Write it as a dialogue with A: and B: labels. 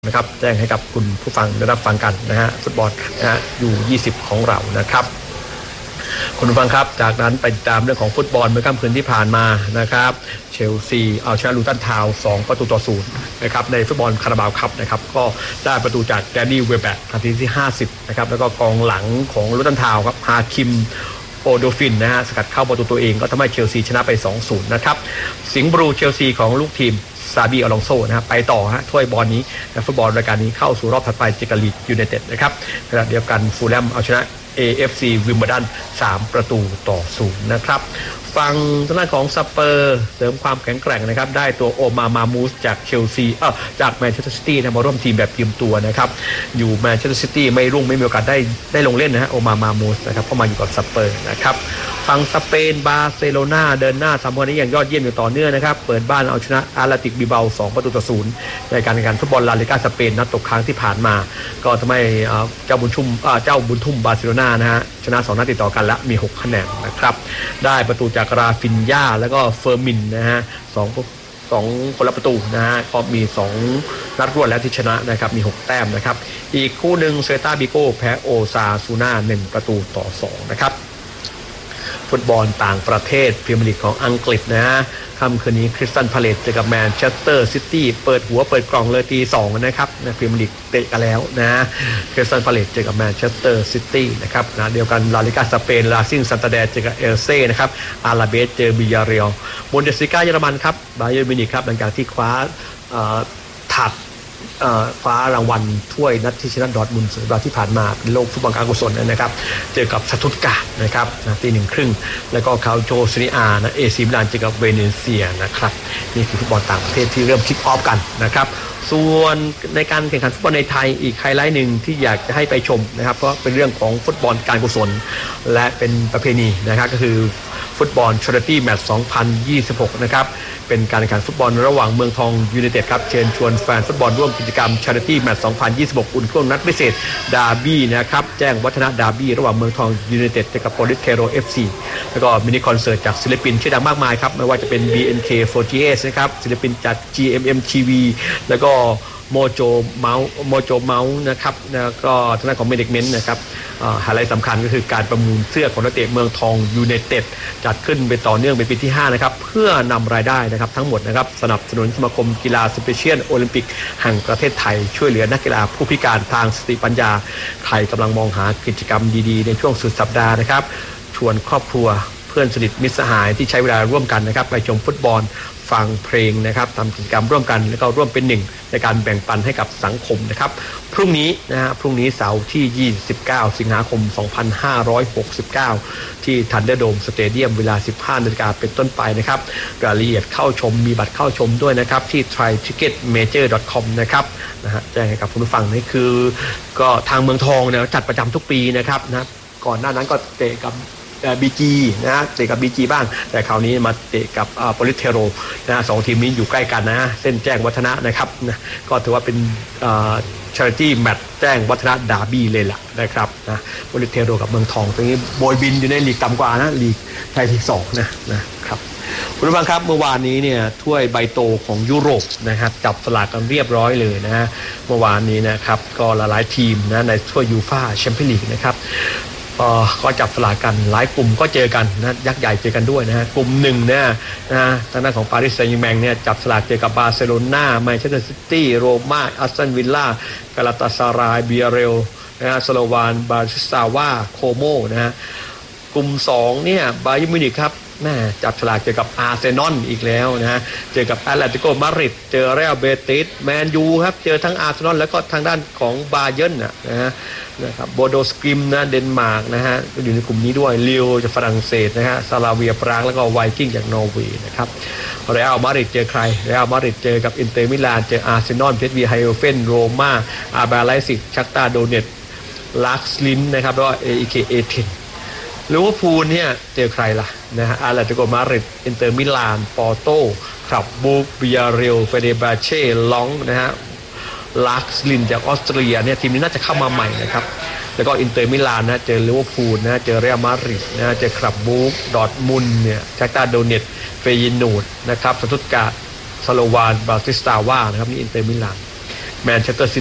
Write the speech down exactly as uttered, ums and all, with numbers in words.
A: นะครับแจ้งให้กับคุณผู้ฟังได้รับฟังกันนะฮะฟุตบอลนะฮะอยู่ยี่สิบของเรานะครับคุณผู้ฟังครับจากนั้นไปตามเรื่องของฟุตบอลเมื่อค่ำคืนที่ผ่านมานะครับเชลซีเอาชนะลูตันทาวน์สองประตูต่อศูนย์นะครับในฟุตบอลคาราบาวคัพนะครับก็ได้ประตูจากแดนนี่เวลแบ็กนาทีที่ห้าสิบนะครับแล้วก็กองหลังของลูตันทาวน์ครับฮาคิมโอโดฟินนะฮะสกัดเข้าประตูตัวเองก็ทำให้เชลซีชนะไป สองศูนย์ นะครับสิงห์บลูเชลซีของลูกทีมซาบีอลองโซนะครับไปต่อฮะถ้วยบอลนี้และฟุตบอลรายการนี้เข้าสู่รอบถัดไปเจอกับลีดยูไนเต็ดนะครับขณะเดียวกันฟูลแลมเอาชนะ เอ เอฟ ซี วิมเบิลดันสามประตูต่อศูนย์นะครับฟังทางด้านของสเปอร์เสริมความแข็งแกร่งนะครับได้ตัวโอมามามูสจากเชลซีเออจากแมนเชสเตอร์ซิตี้นะมาร่วมทีมแบบยืมตัวนะครับอยู่แมนเชสเตอร์ซิตี้ไม่รุ่งไม่มีโอกาสได้ได้ลงเล่นนะฮะโอมามามูสนะครับเข้ามาอยู่กับสเปอร์นะครับฝั่งสเปนบาร์เซโลนาเดินหน้าทำผลงานนี้อย่างยอดเยี่ยมอยู่ต่อเนื่องนะครับเปิดบ้านเอาชนะอาร์เลติกบิเบาสองประตูต่อศูนย์ในการแข่งขันฟุตบอลลาลิก้าสเปนนัดตกค้างที่ผ่านมาก็ทำให้เจ้าบุญชุ่มเจ้าบุญทุ่มบาร์เซโลนานะฮะชนะสองนัดติดต่อกันและมีหกคะแนนนะครับได้ประตูจากราฟินญาแล้วก็เฟอร์มินนะฮะสองสองคนละประตูนะฮะก็มีสองนัดรวดแล้วที่ชนะนะครับมีหกแต้มนะครับอีกคู่หนึ่งเซตาบิโก้แพ้โอซาซูน่าหนึ่งประตูต่อสองนะครับฟุตบอลต่างประเทศพรีเมียร์ลีกของอังกฤษนะฮะค่ำคืนนี้คริสตัลพาเลซเจอกับแมนเชสเตอร์ซิตี้เปิดหัวเปิดกล่องเลยตีสองนะครับนะพรีเมียร์ลีกเตะกันแล้วนะคริสตัลพาเลซเจอกับแมนเชสเตอร์ซิตี้นะครับนะเดียวกันลาลิก้าสเปนลาซิงซันตาแดร์เจอกับเอลเซ่นะครับอาราเบสเจอบิยาเรียลบุนเดสลิก้าเยอรมันครับบาเยิร์นมิวนิกครับหลังจากที่คว้าถัดคว้ารางวัลถ้วยนัดที่ชนะดอร์ทมุนด์สัปดาห์ที่ผ่านมาเป็นโลกฟุตบอลการกุศลนะครับเจอกับสตุตการ์ดนะครับตีหนึ่งครึ่งแล้วก็คาลโจซีเนียนะเอซีมิลานเจอกับเวเนเซียนะครับนี่คือฟุตบอลต่างประเทศที่เริ่มคิกออฟกันนะครับส่วนในการแข่งขันฟุตบอลในไทยอีกไฮไลท์หนึ่งที่อยากจะให้ไปชมนะครับเพราะเป็นเรื่องของฟุตบอลการกุศลและเป็นประเพณีนะครับก็คือฟุตบอล Charity Match สองพันยี่สิบหกนะครับเป็นการแข่งขันฟุตบอลระหว่างเมืองทองยูไนเต็ดครับเชิญชวนแฟนฟุตบอลร่วมกิจกรรม Charity Match สองพันยี่สิบหกอุ่นเครื่องนัดพิเศษดาร์บี้นะครับแจ้งวัฒนะดาร์บี้ระหว่างเมืองทองยูไนเต็ดกับโปลิสเทโร เอฟ ซี แล้วก็มินิคอนเสิร์ตจากศิลปินชื่อดังมากมายครับไม่ว่าจะเป็น บี เอ็น เค โฟร์ตี้เอท นะครับศิลปินจาก จี เอ็ม เอ็ม ที วี แล้วก็โมโจเมาส์โมโจเมาส์นะครับแล้วก็ทางด้านของเมเนจเมนต์นะครับไฮไลท์สำคัญก็คือการประมูลเสื้อของนักเตะเมืองทองยูไนเต็ดจัดขึ้นเป็นต่อเนื่องเป็นปีที่ห้านะครับเพื่อนำรายได้นะครับทั้งหมดนะครับสนับสนุนสมาคมกีฬาสเปเชียลโอลิมปิกแห่งประเทศไทยช่วยเหลือนักกีฬาผู้พิการทางสติปัญญาใครกำลังมองหากิจกรรมดีๆในช่วงสุดสัปดาห์นะครับชวนครอบครัวเพื่อนสนิทมิตรสหายที่ใช้เวลาร่วมกันนะครับไปชมฟุตบอลฟังเพลงนะครับทำกิจกรรมร่วมกันแล้วก็ร่วมเป็นหนึ่งในการแบ่งปันให้กับสังคมนะครับพรุ่งนี้นะฮะพรุ่งนี้เสาร์ที่ยี่สิบเก้าสิงหาคมสองพันห้าร้อยหกสิบเก้าที่ทันเดอร์โดมสเตเดียมเวลา สิบห้านาฬิกาเป็นต้นไปนะครับรายละเอียดเข้าชมมีบัตรเข้าชมด้วยนะครับที่ ไทย ทิกเก็ตเมเจอร์ ดอท คอม นะครับนะฮะแจ้งให้กับคุณผู้ฟังนี่คือก็ทางเมืองทองเนี่ยจัดประจำทุกปีนะครับนะก่อนหน้านั้นก็เตะกับบีจีนะฮะเตะกับ บี จี บ้างแต่คราวนี้มาเตะกับโปลิสเทโรนะฮะสองทีมนี้อยู่ใกล้กันนะเส้นแจ้งวัฒนะนะครับนะก็ถือว่าเป็นCharity Match แจ้งวัฒนะดาร์บี้เลยล่ะนะครับนะโปลิสเทโรกับเมืองทองตรงนี้โบยบินอยู่ในลีกต่ำกว่านะลีกไทยลีกสองนะนะครับคุณผู้ฟังครับเมื่อวานนี้เนี่ยถ้วยใบโตของยุโรปนะครับจับสลากกันเรียบร้อยเลยนะฮะเมื่อวานนี้นะครับก็หลายๆทีมนะในถ้วยยูฟ่าแชมเปี้ยนลีกนะครับก็จับสลากกันหลายกลุ่มก็เจอกันนะยักษ์ใหญ่เจอกันด้วยนะฮะกลุ่มหนึ่งเนี่ยนะทางด้านของปารีสแซงต์แชร์แมงเนี่ยจับสลากเจอกับบาร์เซโลนาแมนเชสเตอร์ซิตี้โรม่าอัสตันวิลล่ากาลาตาซารายเบียเรลนะฮะสโลวานบาริสตาวาโคโมนะฮะกลุ่มสองเนี่ยบาเยิร์นมิวนิกครับแม่จับฉลากเจอกับอาร์เซนอลอีกแล้วนะฮะเจอกับแอตเลติโกมาดริดเจอเรอัลเบติสแมนยูครับเจอทั้งอาร์เซนอลแล้วก็ทางด้านของบาเยิร์นนะนะฮะนะครับโบโดสกริมนะเดนมาร์กนะฮะก็อยู่ในกลุ่มนี้ด้วยลิโอจากฝรั่งเศสนะฮะซาลาเวียปรางแล้วก็ไวกิ้งจากนอร์เวย์นะครับเรอัลมาดริดเจอใครเรอัลมาดริดเจอกับอินเตอร์มิลานเจออาร์เซนอลเพชรวีไฮโอเฟนโรม่าอาร์บาไลซิกชักตาโดเนตลักซ์ลินนะครับแล้วก็เอเคเอเทนลิเวอร์พูลเนี่ยเจอใครล่ะนะฮะอาร์เลติโกมาดริดอินเตอร์มิลานปอร์โตครับบูกบิอาเรลเฟเดบาเช่ลองนะฮะลักซ์ลินจากออสเตรียเนี่ยทีมนี้น่าจะเข้ามาใหม่นะครับแล้วก็อินเตอร์มิลานนะเจอลิเวอร์พูลนะเจอเรอัลมาดริดนะเจอครับบูกดอร์ทมุนด์เนี่ยชักตาโดเนตเฟยินูดนะครับสตุตการ์ดสโลวานบาติสตาวานะครับนี่อินเตอร์มิลานแมนเชสเตอร์ซิ